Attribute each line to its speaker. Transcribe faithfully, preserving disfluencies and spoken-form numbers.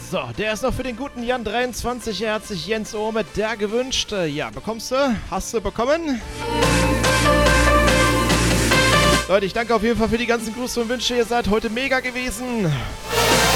Speaker 1: So, der ist noch für den guten Jan dreiundzwanzig. Er hat sich Jens Ohr mit der gewünscht. Ja, bekommst du? Hast du bekommen? Leute, ich danke auf jeden Fall für die ganzen Grüße und Wünsche. Ihr seid heute mega gewesen.